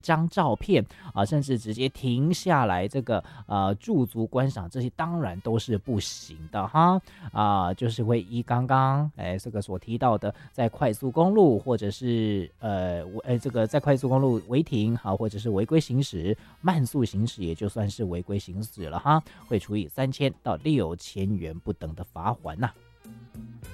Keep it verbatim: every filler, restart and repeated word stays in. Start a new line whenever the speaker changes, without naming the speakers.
张照片啊，甚至直接停下来这个呃驻足观赏，这些当然都是不行的哈啊，就是会依刚刚哎这个所提到的，在快速公路或者是呃呃这个在快速公路违停好，或者是违规行驶、慢速行驶，也就算是违规行驶了哈，会处以三千到六千元不等的罚锾呐、啊。